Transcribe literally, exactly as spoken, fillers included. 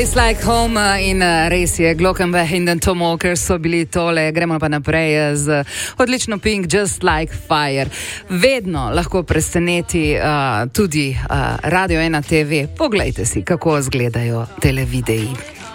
It's like home in res je Glockenbach in Tom Walker so bili tole, gremo pa naprej z odlično Pink, Just Like Fire. Vedno lahko preseneti uh, tudi uh, Radio ena te ve. Poglejte si, kako izgledajo televidei.